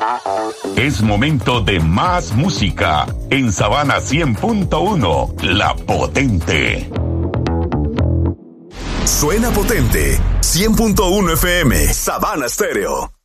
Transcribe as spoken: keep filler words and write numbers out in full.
Es momento de más música en Sabana cien punto uno, La Potente. Suena potente, cien punto uno F M, Sabana Stereo.